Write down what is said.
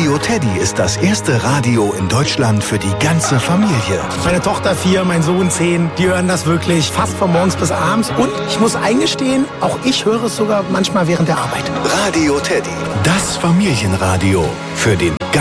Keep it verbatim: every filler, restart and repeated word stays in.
Radio Teddy ist das erste Radio in Deutschland für die ganze Familie. Meine Tochter vier, mein Sohn zehn, die hören das wirklich fast von morgens bis abends. Und ich muss eingestehen, auch ich höre es sogar manchmal während der Arbeit. Radio Teddy, das Familienradio für den